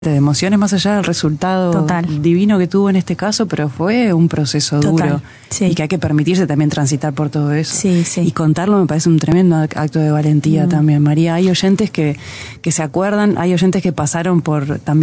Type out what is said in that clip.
de emociones más allá del resultado divino que tuvo en este caso, pero fue un proceso duro y que hay que permitirse también transitar por todo eso. Y contarlo me parece un tremendo acto de valentía también, María. Hay oyentes que se acuerdan, hay oyentes que pasaron por también